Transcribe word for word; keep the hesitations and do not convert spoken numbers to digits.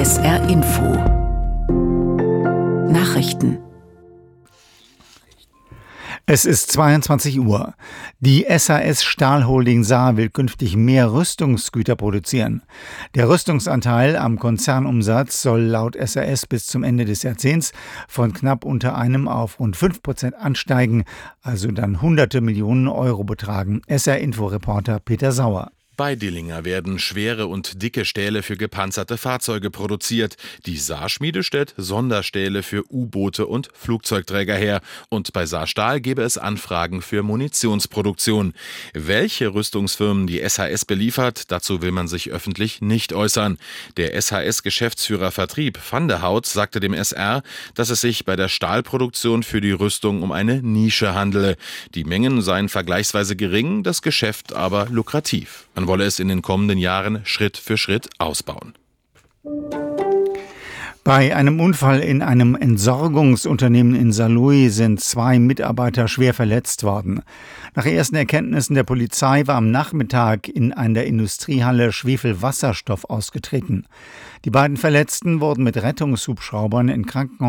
S R Info Nachrichten. Es ist zweiundzwanzig Uhr. Die S A S Stahlholding Saar will künftig mehr Rüstungsgüter produzieren. Der Rüstungsanteil am Konzernumsatz soll laut S A S bis zum Ende des Jahrzehnts von knapp unter einem auf rund fünf Prozent ansteigen, also dann hunderte Millionen Euro betragen. S R-Info-Reporter Peter Sauer. Bei Dillinger werden schwere und dicke Stähle für gepanzerte Fahrzeuge produziert. Die Saarschmiede stellt Sonderstähle für U-Boote und Flugzeugträger her. Und bei Saarstahl gäbe es Anfragen für Munitionsproduktion. Welche Rüstungsfirmen die S H S beliefert, dazu will man sich öffentlich nicht äußern. Der S H S-Geschäftsführer Vertrieb Van de Hout sagte dem S R, dass es sich bei der Stahlproduktion für die Rüstung um eine Nische handele. Die Mengen seien vergleichsweise gering, das Geschäft aber lukrativ. Man wolle es in den kommenden Jahren Schritt für Schritt ausbauen. Bei einem Unfall in einem Entsorgungsunternehmen in Saarlouis sind zwei Mitarbeiter schwer verletzt worden. Nach ersten Erkenntnissen der Polizei war am Nachmittag in einer Industriehalle Schwefelwasserstoff ausgetreten. Die beiden Verletzten wurden mit Rettungshubschraubern in Krankenhäusern